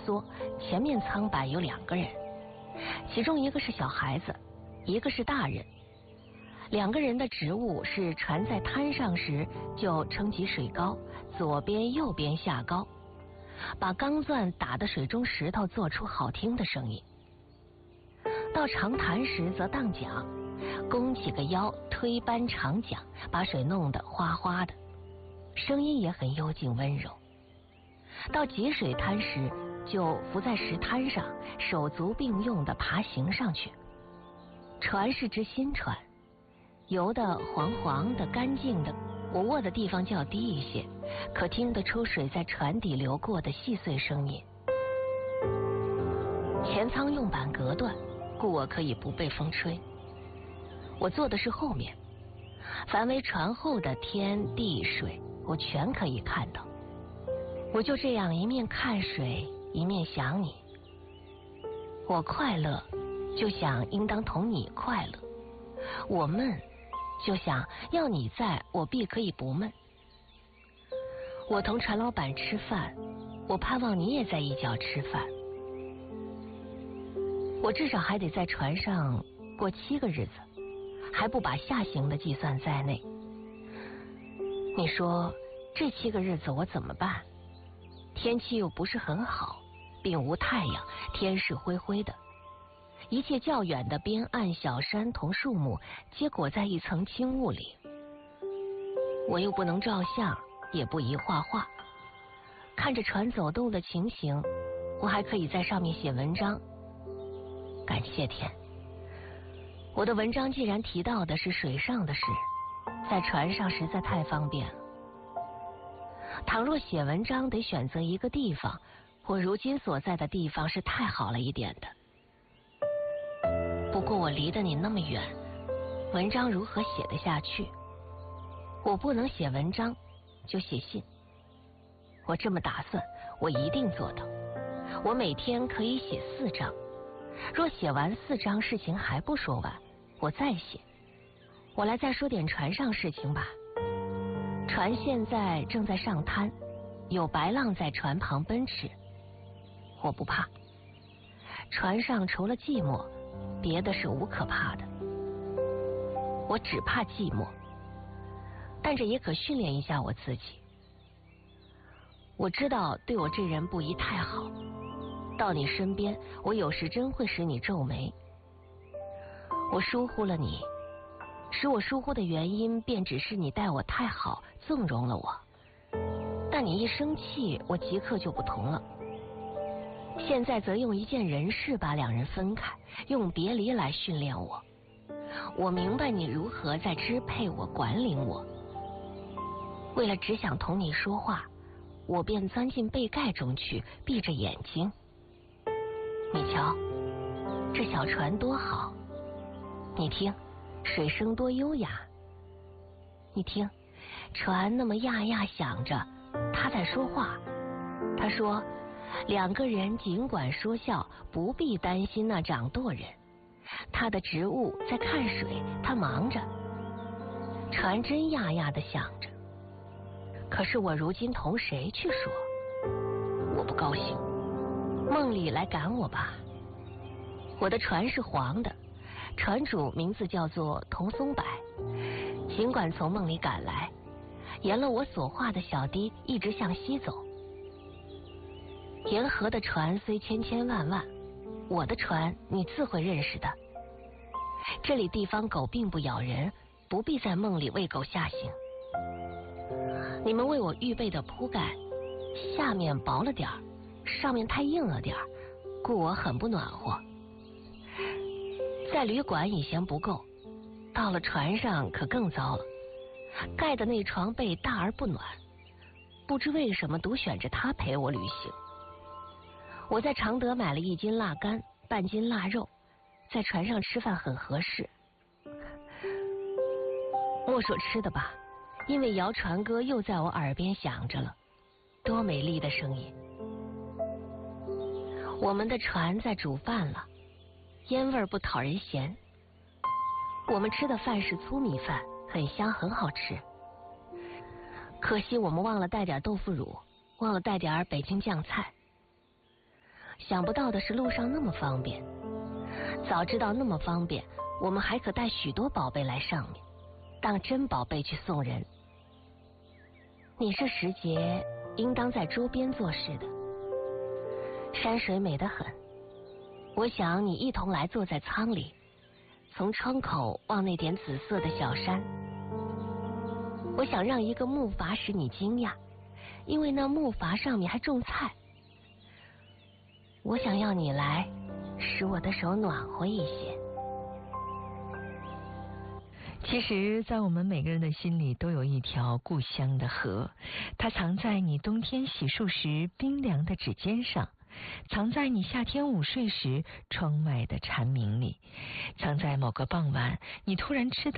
梭，前面舱板有2个人，其中一个是小孩子，一个是大人。2个人的职务是船在滩上时就撑起水高，左边右边下高，把钢钻打得水中石头做出好听的声音。到长潭时则荡桨，弓起个腰，推扳长桨，把水弄得哗哗的，声音也很幽静温柔。到急水滩时就浮在石滩上，手足并用地爬行上去。船是只新船，游得黄黄的干净的，我卧的地方较低一些，可听得出水在船底流过的细碎声音。前舱用板隔断，故我可以不被风吹。我坐的是后面，凡为船后的天地水，我全可以看到。我就这样一面看水，一面想你。我快乐，就想应当同你快乐；我闷，就想要你在，我必可以不闷。我同船老板吃饭，我盼望你也在一角吃饭。我至少还得在船上过7个日子，还不把下行的计算在内。你说这7个日子我怎么办？天气又不是很好，并无太阳，天是灰灰的，一切较远的边岸小山同树木皆裹在一层轻雾里。我又不能照相，也不宜画画，看着船走动的情形，我还可以在上面写文章。感谢天，我的文章既然提到的是水上的事，在船上实在太方便了。倘若写文章得选择一个地方，我如今所在的地方是太好了一点的。不过我离得你那么远，文章如何写得下去？我不能写文章，就写信。我这么打算，我一定做到。我每天可以写4章，若写完4章事情还不说完，我再写。我来再说点船上事情吧。船现在正在上滩，有白浪在船旁奔驰。我不怕，船上除了寂寞，别的是无可怕的。我只怕寂寞，但这也可训练一下我自己。我知道对我这人不宜太好，到你身边，我有时真会使你皱眉。我疏忽了你，使我疏忽的原因便只是你待我太好，纵容了我。但你一生气，我即刻就不同了。现在则用一件人事把2人分开，用别离来训练我。我明白你如何在支配我、管理我。为了只想同你说话，我便钻进被盖中去，闭着眼睛。你瞧，这小船多好，你听，水声多优雅。你听，船那么呀呀响着，他在说话。他说，2个人尽管说笑，不必担心那掌舵人。他的职务在看水，他忙着。船真呀呀的响着。可是我如今同谁去说？我不高兴。梦里来赶我吧。我的船是黄的，船主名字叫做童松柏。尽管从梦里赶来，沿了我所画的小堤一直向西走。沿河的船虽千千万万，我的船你自会认识的。这里地方狗并不咬人，不必在梦里喂狗下行。你们为我预备的铺盖，下面薄了点儿，上面太硬了点儿，故我很不暖和。在旅馆已嫌不够，到了船上可更糟了。盖的那床被大而不暖，不知为什么独选着它陪我旅行。我在常德买了1斤腊肝，半斤腊肉，在船上吃饭很合适。莫说吃的吧，因为摇船歌又在我耳边响着了，多美丽的声音。我们的船在煮饭了，烟味不讨人嫌。我们吃的饭是粗米饭，很香很好吃。可惜我们忘了带点豆腐乳，忘了带点北京酱菜。 想不到的是路上那么方便，早知道那么方便，我们还可带许多宝贝来上面，当真宝贝去送人。你是时节应当在桌边做事的，山水美得很，我想你一同来坐在舱里，从窗口望那点紫色的小山。我想让一个木筏使你惊讶，因为那木筏上面还种菜。我想要你来，使我的手暖和一些。 其实在我们每个人的心里都有一条故乡的河，它藏在你冬天洗漱时冰凉的指尖上，藏在你夏天午睡时窗外的蝉鸣里，藏在某个傍晚你突然吃到